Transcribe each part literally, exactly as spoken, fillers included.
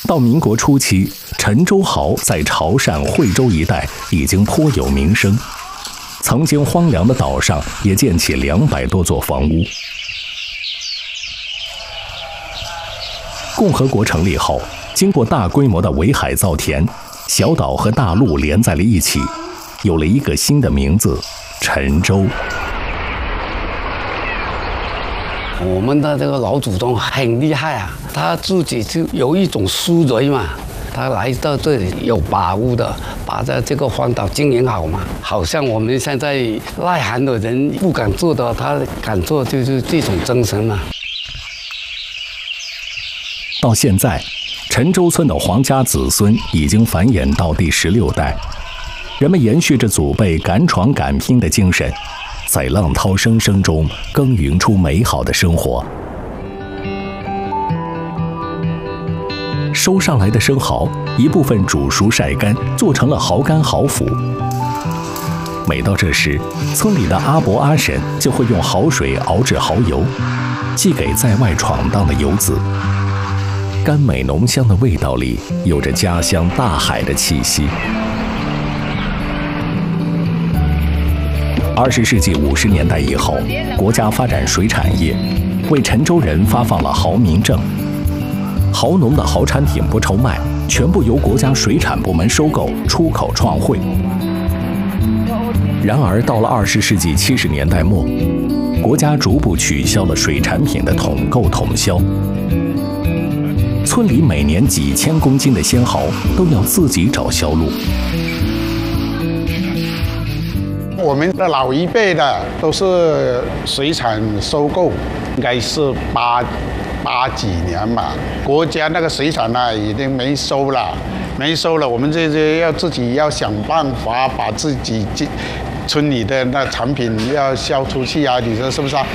到民国初期，陈州蚝在潮汕、惠州一带已经颇有名声。曾经荒凉的岛上也建起两百多座房屋。共和国成立后，经过大规模的围海造田，小岛和大陆连在了一起，有了一个新的名字——陈州。 我们的这个老祖宗很厉害啊，他自己就有一种思维嘛，他来到这里有把握的，把这这个荒岛经营好嘛。好像我们现在耐寒的人不敢做的，他敢做，就是这种精神嘛。 到现在，陈州村的皇家子孙已经繁衍到第十六代，人们延续着祖辈敢闯敢拼的精神，在浪涛声声中耕耘出美好的生活。收上来的生蚝，一部分煮熟晒干，做成了蚝干蚝脯。每到这时，村里的阿伯阿婶就会用蚝水熬制蚝油，寄给在外闯荡的游子。甘美浓香的味道里，有着家乡大海的气息。二十世纪五十年代以后，国家发展水产业，为陈州人发放了蚝民证。蚝农的蚝产品不愁卖，全部由国家水产部门收购，出口创汇。然而，到了二十世纪七十年代末，国家逐步取消了水产品的统购统销。村里每年几千公斤的鲜蚝都要自己找销路。 我们的老一辈的都是水产收购，应该是八八几年吧。国家那个水产呢已经没收了，没收了，我们这些要自己要想办法把自己村里的那产品要销出去啊，你说是不是啊？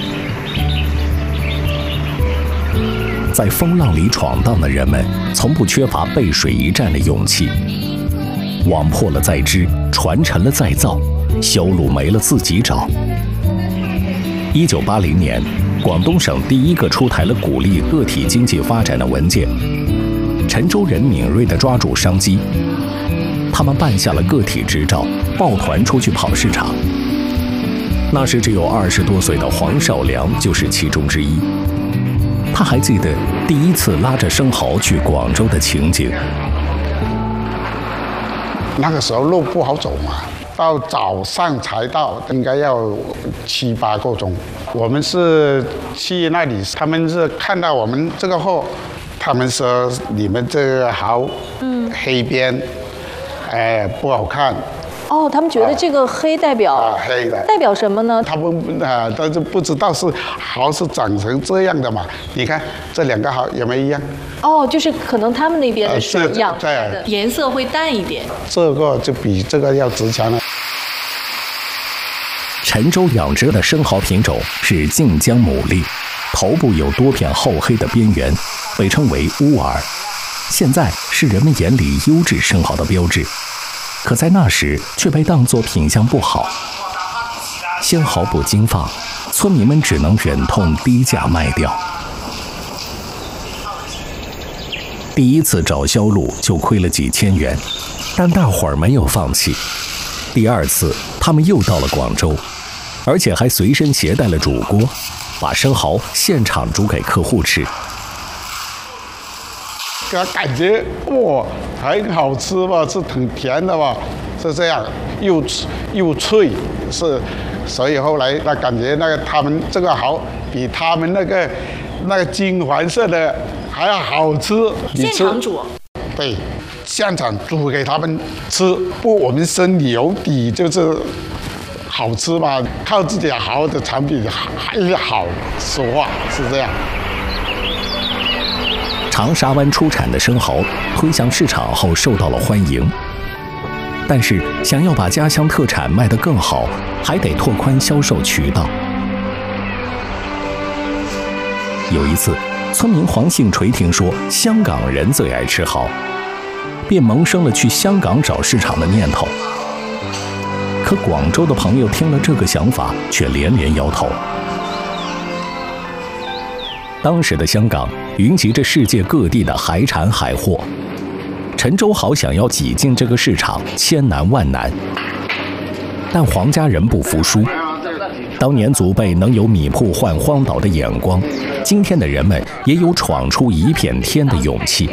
在风浪里闯荡的人们，从不缺乏背水一战的勇气。网破了再织，船沉了再造，销路没了自己找。一九八零年，广东省第一个出台了鼓励个体经济发展的文件。陈州人敏锐地抓住商机，他们办下了个体执照，抱团出去跑市场。那时只有二十多岁的黄少良就是其中之一。他还记得第一次拉着生蚝去广州的情景。 那个时候路不好走嘛，到早上才到，应该要七八个钟。我们是去那里，他们是看到我们这个货，他们说你们这个蚝，嗯，黑边，哎，不好看。 哦，他们觉得这个黑代表、 啊、黑的代表什么呢？ 他们啊，但是不知道是蚝是长成这样的嘛？你看这两个蚝有没有一样？ 哦，就是可能他们那边的水养出来的、 呃、 颜色会淡一点。 这个就比这个要值钱了。 陈州养殖的生蚝品种是晋江牡蛎，头部有多片厚黑的边缘，被称为乌耳。现在是人们眼里优质生蚝的标志。可在那时却被当作品相不好，鲜蚝不经放，村民们只能忍痛低价卖掉。第一次找销路就亏了几千元，但大伙儿没有放弃。第二次，他们又到了广州，而且还随身携带了煮锅，把生蚝现场煮给客户吃。 感觉哇，很好吃吧，是挺甜的吧，是这样，又又脆，是，所以后来那感觉那个他们这个蚝比他们那个那个金黄色的还要好吃。 现场煮？ 对，现场煮给他们吃，不，我们心里有底，就是好吃嘛，靠自己蚝的产品还好，说话是这样。 长沙湾出产的生蚝推向市场后受到了欢迎，但是想要把家乡特产卖得更好，还得拓宽销售渠道。有一次，村民黄姓锤听说香港人最爱吃蚝，便萌生了去香港找市场的念头。可广州的朋友听了这个想法，却连连摇头。当时的香港云集着世界各地的海产海货。陈州豪想要挤进这个市场，千难万难。但黄家人不服输，当年祖辈能有米铺换荒岛的眼光，今天的人们也有闯出一片天的勇气。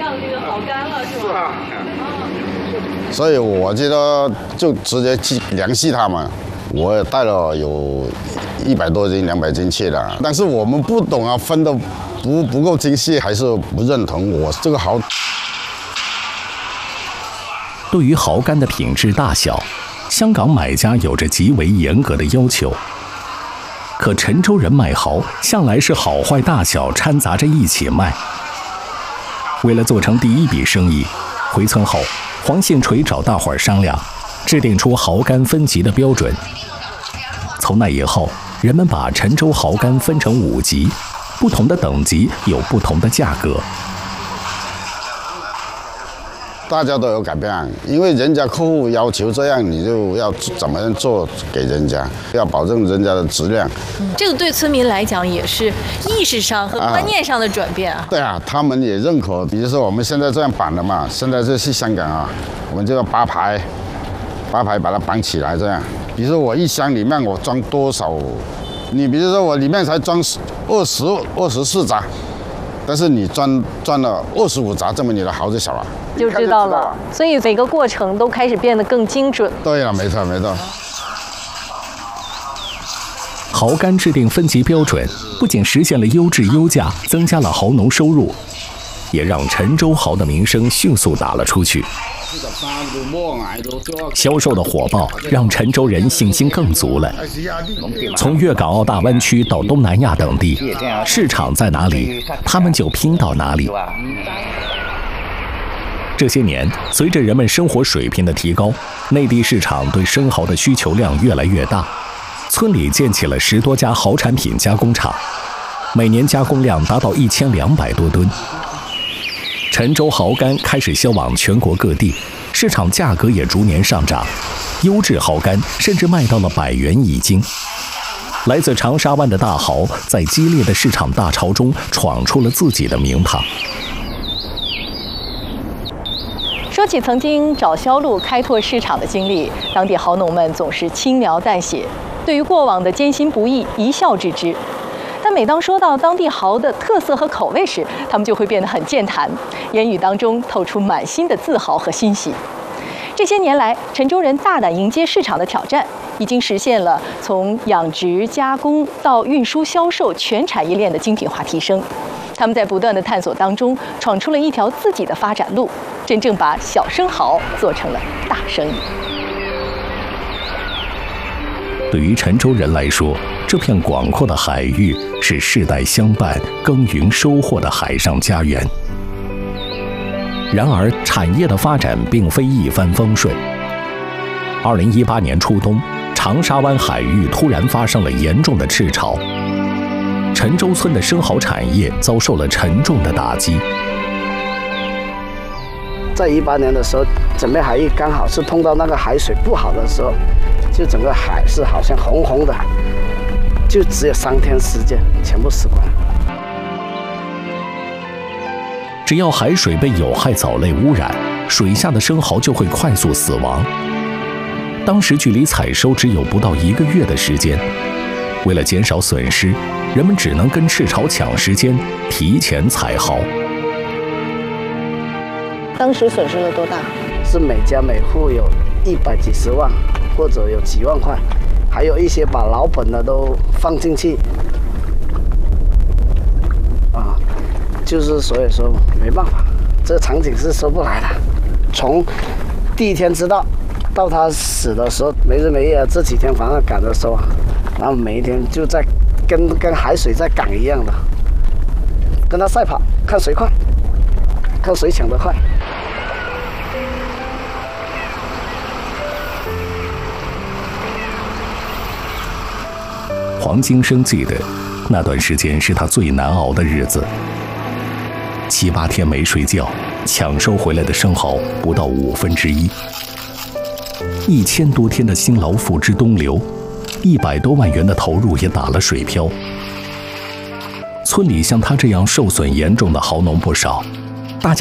所以我觉得就直接去联系他们。我也带了有一百多斤、两百斤去了，但是我们不懂啊，分的不不够精细，还是不认同我这个蚝。 对于蚝干的品质大小，香港买家有着极为严格的要求。可陈州人卖蚝向来是好坏大小掺杂着一起卖。为了做成第一笔生意，回村后，黄信锤找大伙儿商量，制定出蚝干分级的标准。从那以后，人们把陈州蚝干分成五级，不同的等级有不同的价格。 大家都有改变，因为人家客户要求这样，你就要怎么样做给人家，要保证人家的质量。 嗯，这个对村民来讲也是意识上和观念上的转变啊。 啊对啊，他们也认可。比如说我们现在这样绑的嘛，现在这是香港啊，我们就要八排，八排把它绑起来这样。比如说我一箱里面我装多少，你比如说我里面才装二十二十四扎。但是你装装了二十五扎，证明你的蚝就小了， 就知道了。所以每个过程都开始变得更精准。 对了，没错没错。 蚝干制定分级标准，不仅实现了优质优价，增加了蚝农收入，也让陈州蚝的名声迅速打了出去。销售的火爆让陈州人信心更足了。从粤港澳大湾区到东南亚等地，市场在哪里，他们就拼到哪里。这些年，随着人们生活水平的提高，内地市场对生蚝的需求量越来越大，村里建起了十多家蚝产品加工厂，每年加工量达到一千两百多吨。陈州蚝干开始销往全国各地，市场价格也逐年上涨，优质蚝干甚至卖到了百元一斤。来自长沙湾的大蚝在激烈的市场大潮中闯出了自己的名堂。 说起曾经找销路、开拓市场的经历，当地蚝农们总是轻描淡写，对于过往的艰辛不易一笑置之。但每当说到当地蚝的特色和口味时，他们就会变得很健谈，言语当中透出满心的自豪和欣喜。这些年来，陈州人大胆迎接市场的挑战，已经实现了从养殖、加工到运输、销售全产业链的精品化提升。他们在不断的探索当中，闯出了一条自己的发展路，真正把小生蚝做成了大生意。 对于陈州人来说，这片广阔的海域是世代相伴、耕耘收获的海上家园。然而，产业的发展并非一帆风顺。二零一八年初冬，长沙湾海域突然发生了严重的赤潮，陈州村的生蚝产业遭受了沉重的打击。 在一八年的时候，整个海域刚好是碰到那个海水不好的时候，就整个海是好像红红的，就只有三天时间，全部死光。 只要海水被有害藻类污染，水下的生蚝就会快速死亡。当时距离采收只有不到一个月的时间，为了减少损失，人们只能跟赤潮抢时间，提前采蚝。 当时损失了多大？是每家每户有一百几十万，或者有几万块，还有一些把老本的都放进去，啊，就是所以说没办法，这场景是收不来的。从第一天知道到他死的时候，没日没夜，这几天反正赶着收，然后每一天就在跟跟海水在赶一样的，跟他赛跑，看谁快，看谁抢得快。 黄金生记得，那段时间是他最难熬的日子。七八天没睡觉，抢收回来的生蚝不到五分之一。一千多天的辛劳付之东流，一百多万元的投入也打了水漂。 村里像他这样受损严重的豪农不少，